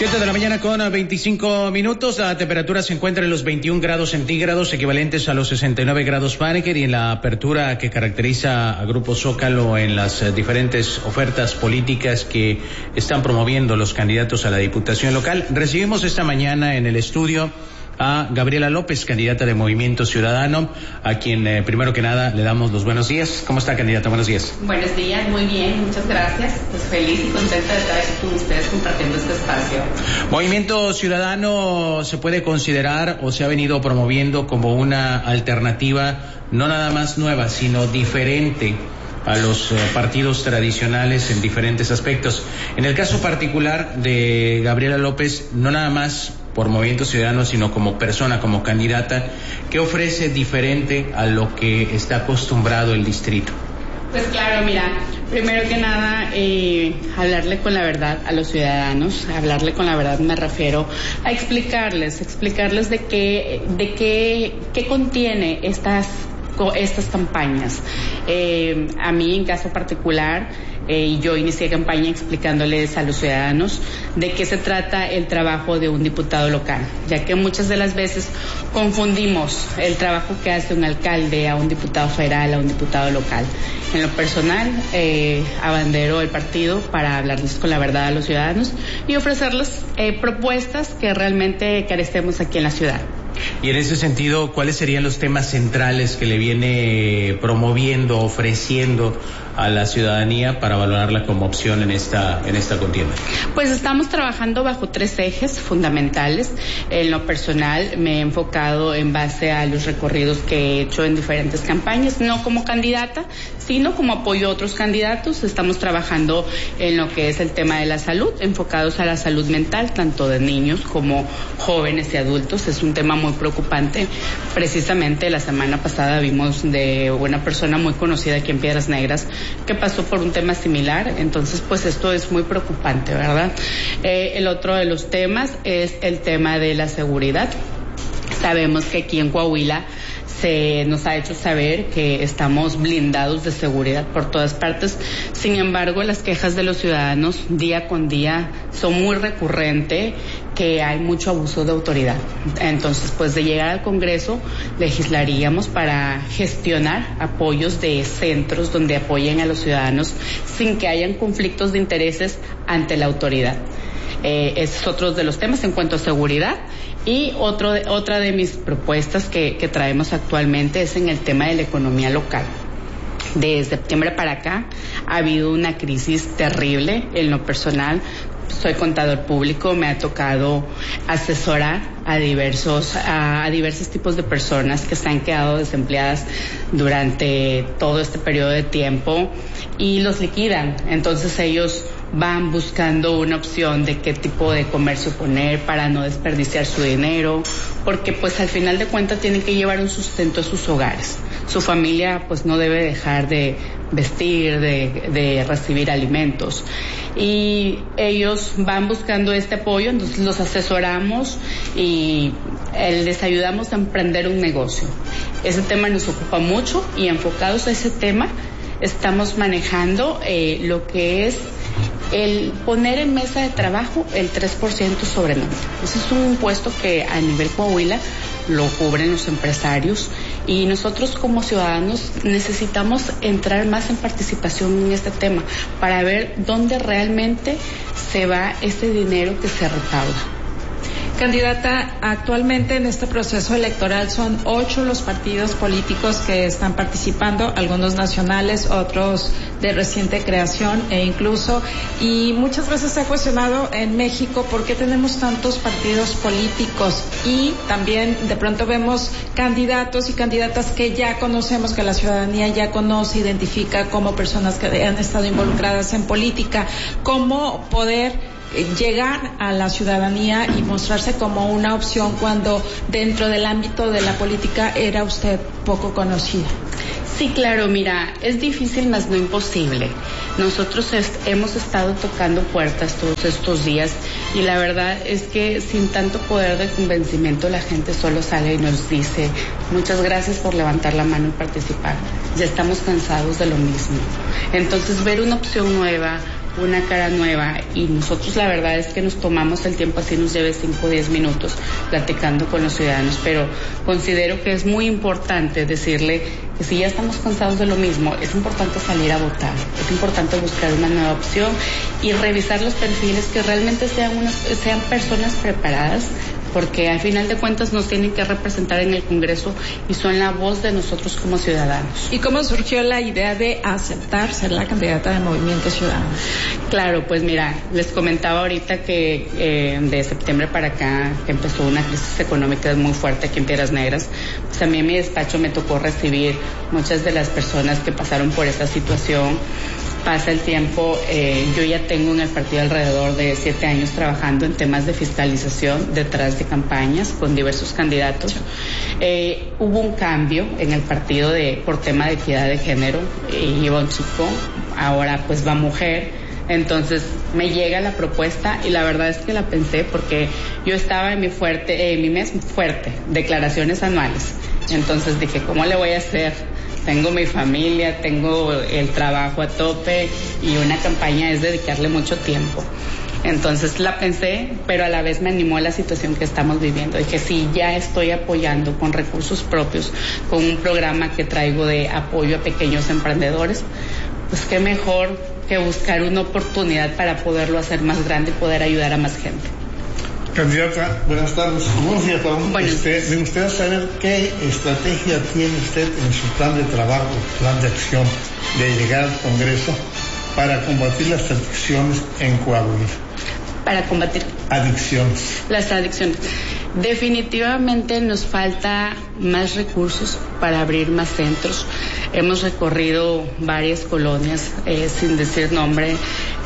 7 de la mañana con 25 minutos. La temperatura se encuentra en los 21 grados centígrados, equivalentes a los 69 grados Fahrenheit, y en la apertura que caracteriza a Grupo Zócalo en las diferentes ofertas políticas que están promoviendo los candidatos a la Diputación local. Recibimos esta mañana en el estudio a Gabriela López, candidata de Movimiento Ciudadano, a quien primero que nada le damos los buenos días. ¿Cómo está, candidata? Buenos días. Buenos días, muy bien, muchas gracias. Pues feliz y contenta de estar aquí con ustedes compartiendo este espacio. Movimiento Ciudadano se puede considerar o se ha venido promoviendo como una alternativa no nada más nueva, sino diferente a los partidos tradicionales en diferentes aspectos. En el caso particular de Gabriela López, no nada más por Movimiento Ciudadano, sino como persona, como candidata, ¿qué ofrece diferente a lo que está acostumbrado el distrito? Pues claro, mira, primero que nada, hablarle con la verdad a los ciudadanos. Hablarle con la verdad me refiero a explicarles de qué contiene estas campañas. A mí, en caso particular, yo inicié campaña explicándoles a los ciudadanos de qué se trata el trabajo de un diputado local, ya que muchas de las veces confundimos el trabajo que hace un alcalde a un diputado federal, a un diputado local. En lo personal, abandero el partido para hablarles con la verdad a los ciudadanos y ofrecerles propuestas que realmente carecemos aquí en la ciudad. Y en ese sentido, ¿cuáles serían los temas centrales que le viene promoviendo, ofreciendo a la ciudadanía para valorarla como opción en esta contienda? Pues estamos trabajando bajo 3 ejes fundamentales. En lo personal me he enfocado en base a los recorridos que he hecho en diferentes campañas, no como candidata, sino como apoyo a otros candidatos. Estamos trabajando en lo que es el tema de la salud, enfocados a la salud mental, tanto de niños como jóvenes y adultos. Es un tema muy preocupante. Precisamente la semana pasada vimos de una persona muy conocida aquí en Piedras Negras que pasó por un tema similar. Entonces, pues esto es muy preocupante, ¿verdad? El otro de los temas es el tema de la seguridad. Sabemos que aquí en Coahuila se nos ha hecho saber que estamos blindados de seguridad por todas partes. Sin embargo, las quejas de los ciudadanos día con día son muy recurrentes, que hay mucho abuso de autoridad. Entonces, pues de llegar al Congreso, legislaríamos para gestionar apoyos de centros donde apoyen a los ciudadanos sin que hayan conflictos de intereses ante la autoridad. Es otro de los temas en cuanto a seguridad. Y otra de mis propuestas que traemos actualmente es en el tema de la economía local. De septiembre para acá ha habido una crisis terrible. En lo personal, soy contador público, me ha tocado asesorar a diversos tipos de personas que se han quedado desempleadas durante todo este periodo de tiempo y los liquidan. Entonces ellos van buscando una opción de qué tipo de comercio poner para no desperdiciar su dinero, porque pues al final de cuentas tienen que llevar un sustento a sus hogares. Su familia pues no debe dejar de vestir, de recibir alimentos. Y ellos van buscando este apoyo, entonces los asesoramos y les ayudamos a emprender un negocio. Ese tema nos ocupa mucho y enfocados a ese tema estamos manejando lo que es el poner en mesa de trabajo el 3% sobre nómina. Ese es un impuesto que a nivel Coahuila lo cubren los empresarios y nosotros como ciudadanos necesitamos entrar más en participación en este tema para ver dónde realmente se va ese dinero que se recauda. Candidata, actualmente en este proceso electoral son 8 los partidos políticos que están participando, algunos nacionales, otros de reciente creación y muchas veces se ha cuestionado en México por qué tenemos tantos partidos políticos y también de pronto vemos candidatos y candidatas que ya conocemos, que la ciudadanía ya conoce, identifica como personas que han estado involucradas en política. ¿Cómo poder llegar a la ciudadanía y mostrarse como una opción cuando dentro del ámbito de la política era usted poco conocida? Sí, claro, mira, es difícil, mas no imposible. Nosotros hemos estado tocando puertas todos estos días y la verdad es que sin tanto poder de convencimiento la gente solo sale y nos dice muchas gracias por levantar la mano y participar. Ya estamos cansados de lo mismo. Entonces ver una opción nueva, una cara nueva, y nosotros la verdad es que nos tomamos el tiempo, así nos lleve 5 o 10 minutos platicando con los ciudadanos, pero considero que es muy importante decirle que si ya estamos cansados de lo mismo, es importante salir a votar, es importante buscar una nueva opción y revisar los perfiles que realmente sean personas preparadas, porque al final de cuentas nos tienen que representar en el Congreso y son la voz de nosotros como ciudadanos. ¿Y cómo surgió la idea de aceptar ser la candidata de Movimiento Ciudadano? Claro, pues mira, les comentaba ahorita que de septiembre para acá, que empezó una crisis económica muy fuerte aquí en Piedras Negras, pues a mí en mi despacho me tocó recibir muchas de las personas que pasaron por esta situación. Pasa el tiempo, yo ya tengo en el partido alrededor de 7 años trabajando en temas de fiscalización detrás de campañas con diversos candidatos. Hubo un cambio en el partido por tema de equidad de género, iba un chico, ahora pues va mujer. Entonces me llega la propuesta y la verdad es que la pensé porque yo estaba en mi mes fuerte, declaraciones anuales. Entonces dije, ¿cómo le voy a hacer? Tengo mi familia, tengo el trabajo a tope y una campaña es dedicarle mucho tiempo. Entonces la pensé, pero a la vez me animó la situación que estamos viviendo. Dije, sí, ya estoy apoyando con recursos propios, con un programa que traigo de apoyo a pequeños emprendedores, pues qué mejor que buscar una oportunidad para poderlo hacer más grande y poder ayudar a más gente. Candidata, buenas tardes. Buenos días. Me gustaría saber qué estrategia tiene usted en su plan de trabajo, plan de acción de llegar al Congreso para combatir las adicciones en Coahuila. Para combatir las adicciones. Definitivamente nos falta más recursos para abrir más centros. Hemos recorrido varias colonias, sin decir nombre,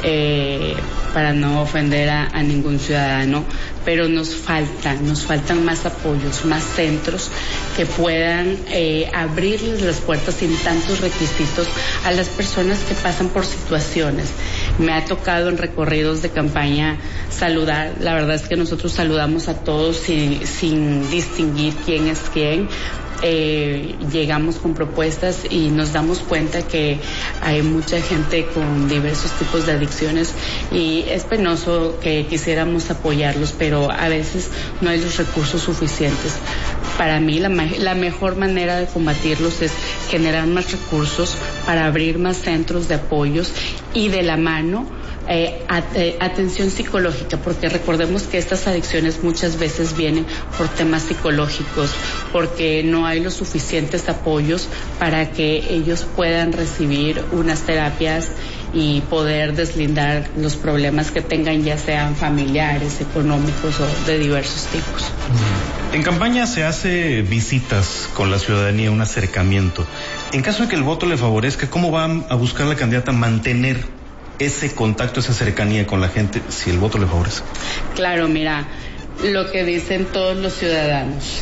para no ofender a ningún ciudadano, pero nos faltan más apoyos, más centros que puedan abrirles las puertas sin tantos requisitos a las personas que pasan por situaciones. Me ha tocado en recorridos de campaña saludar, la verdad es que nosotros saludamos a todos sin distinguir quién es quién. Llegamos con propuestas y nos damos cuenta que hay mucha gente con diversos tipos de adicciones y es penoso que quisiéramos apoyarlos, pero a veces no hay los recursos suficientes. Para mí la mejor manera de combatirlos es generar más recursos para abrir más centros de apoyos y de la mano atención psicológica, porque recordemos que estas adicciones muchas veces vienen por temas psicológicos, porque no hay los suficientes apoyos para que ellos puedan recibir unas terapias y poder deslindar los problemas que tengan, ya sean familiares, económicos o de diversos tipos. En campaña se hace visitas con la ciudadanía, un acercamiento. En caso de que el voto le favorezca, ¿cómo va a buscar la candidata mantener ese contacto, esa cercanía con la gente si el voto le favorece? Claro, mira, lo que dicen todos los ciudadanos,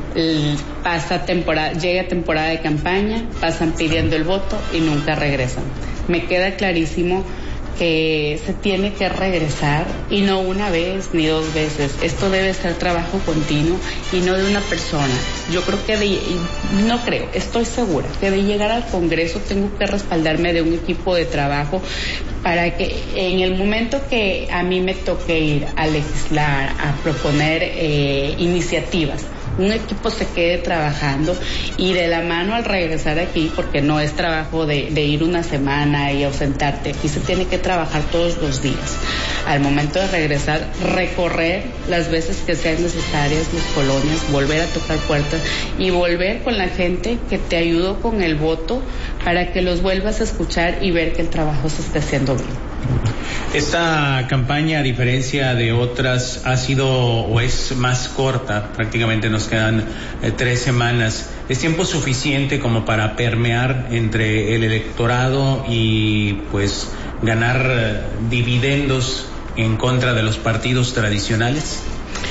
llega temporada de campaña, pasan pidiendo el voto y nunca regresan. Me queda clarísimo que se tiene que regresar y no una vez ni 2 veces. Esto debe ser trabajo continuo y no de una persona. Yo creo que estoy segura que de llegar al Congreso tengo que respaldarme de un equipo de trabajo para que en el momento que a mí me toque ir a legislar, a proponer iniciativas, un equipo se quede trabajando y de la mano al regresar aquí, porque no es trabajo de ir una semana y ausentarte, aquí se tiene que trabajar todos los días. Al momento de regresar, recorrer las veces que sean necesarias las colonias, volver a tocar puertas y volver con la gente que te ayudó con el voto para que los vuelvas a escuchar y ver que el trabajo se esté haciendo bien. Esta campaña, a diferencia de otras, ha sido o es más corta, prácticamente nos quedan 3 semanas. ¿Es tiempo suficiente como para permear entre el electorado y pues ganar dividendos en contra de los partidos tradicionales?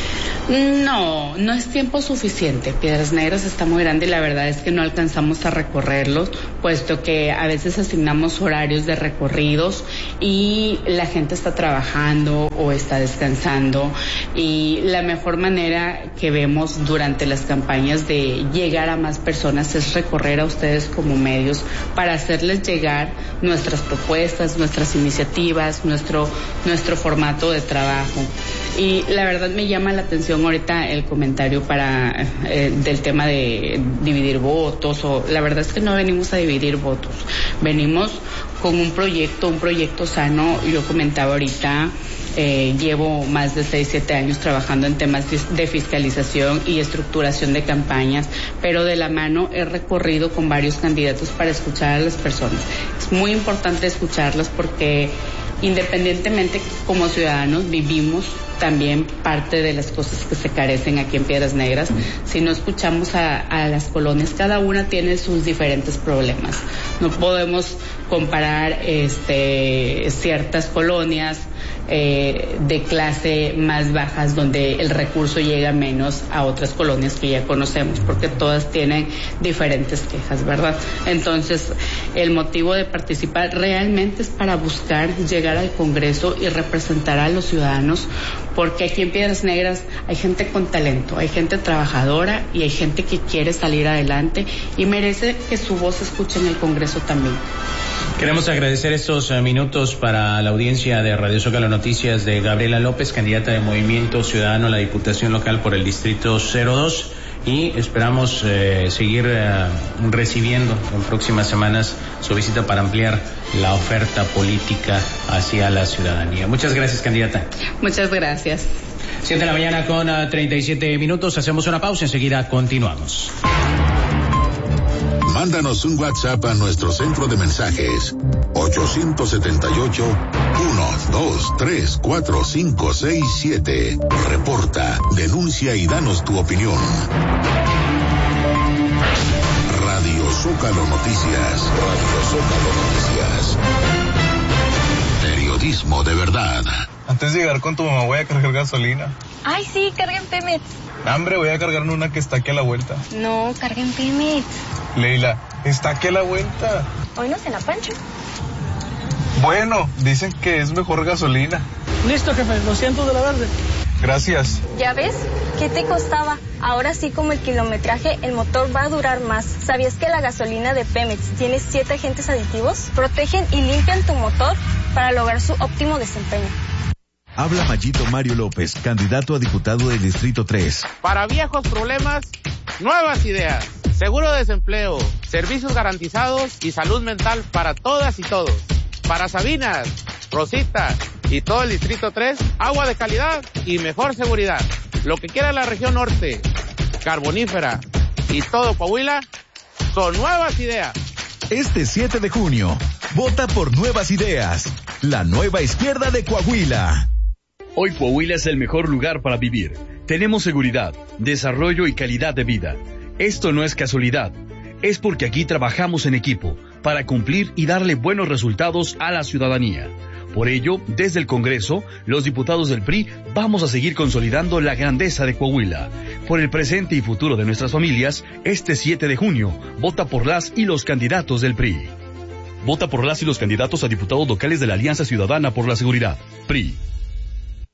No es tiempo suficiente. Piedras Negras está muy grande y la verdad es que no alcanzamos a recorrerlos, puesto que a veces asignamos horarios de recorridos y la gente está trabajando o está descansando, y la mejor manera que vemos durante las campañas de llegar a más personas es recorrer a ustedes como medios para hacerles llegar nuestras propuestas, nuestras iniciativas, nuestro formato de trabajo. Y la verdad me llama la atención ahorita el comentario del tema de dividir votos, o la verdad es que no venimos a dividir votos, venimos con un proyecto sano. Yo comentaba ahorita, llevo más de 6-7 años trabajando en temas de fiscalización y estructuración de campañas, pero de la mano he recorrido con varios candidatos para escuchar a las personas. Es muy importante escucharlas porque independientemente como ciudadanos vivimos también parte de las cosas que se carecen aquí en Piedras Negras. Si no escuchamos a las colonias, cada una tiene sus diferentes problemas. No podemos comparar ciertas colonias de clase más bajas donde el recurso llega menos a otras colonias que ya conocemos, porque todas tienen diferentes quejas, ¿verdad? Entonces, el motivo de participar realmente es para buscar llegar al Congreso y representar a los ciudadanos, porque aquí en Piedras Negras hay gente con talento, hay gente trabajadora y hay gente que quiere salir adelante y merece que su voz se escuche en el Congreso también. Queremos agradecer estos minutos para la audiencia de Radio Zócalo Noticias de Gabriela López, candidata de Movimiento Ciudadano a la Diputación Local por el Distrito 02, y esperamos seguir recibiendo en próximas semanas su visita para ampliar la oferta política hacia la ciudadanía. Muchas gracias, candidata. Muchas gracias. 7 de la mañana con 37 minutos. Hacemos una pausa, enseguida continuamos. Mándanos un WhatsApp a nuestro centro de mensajes 878-123-4567. Reporta, denuncia y danos tu opinión. Radio Zócalo Noticias. Radio Zócalo Noticias. Periodismo de verdad. Antes de llegar con tu mamá voy a cargar gasolina. Ay, sí, carga en Pemex. Hambre, voy a cargar una que está aquí a la vuelta. No, carga en Pemex. Leila, está aquí a la vuelta. Hoy no cena Pancho. Bueno, dicen que es mejor gasolina. Listo, jefe, 200 de la verde. Gracias. ¿Ya ves? ¿Qué te costaba? Ahora sí, como el kilometraje, el motor va a durar más. ¿Sabías que la gasolina de Pemex tiene 7 agentes aditivos? Protegen y limpian tu motor para lograr su óptimo desempeño. Habla Mayito Mario López, candidato a diputado del Distrito 3. Para viejos problemas, nuevas ideas. Seguro de desempleo, servicios garantizados y salud mental para todas y todos. Para Sabinas, Rosita y todo el Distrito 3, agua de calidad y mejor seguridad. Lo que quiera la región norte, carbonífera y todo Coahuila, son nuevas ideas. Este 7 de junio, vota por Nuevas Ideas, la nueva izquierda de Coahuila. Hoy Coahuila es el mejor lugar para vivir. Tenemos seguridad, desarrollo y calidad de vida. Esto no es casualidad, es porque aquí trabajamos en equipo para cumplir y darle buenos resultados a la ciudadanía. Por ello, desde el Congreso, los diputados del PRI vamos a seguir consolidando la grandeza de Coahuila. Por el presente y futuro de nuestras familias, este 7 de junio, vota por las y los candidatos del PRI. Vota por las y los candidatos a diputados locales de la Alianza Ciudadana por la Seguridad, PRI.